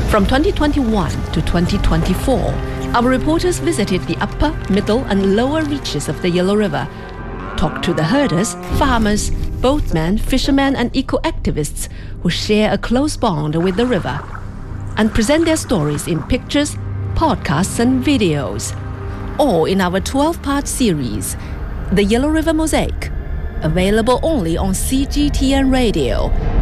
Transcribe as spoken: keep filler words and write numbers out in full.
From twenty twenty-one to twenty twenty-four, our reporters visited the upper, middle and lower reaches of the Yellow River, talked to the herders, farmers, boatmen, fishermen and eco-activists who share a close bond with the river, and present their stories in pictures, podcasts and videos, all in our twelve-part series, The Yellow River Mosaic, available only on C G T N Radio.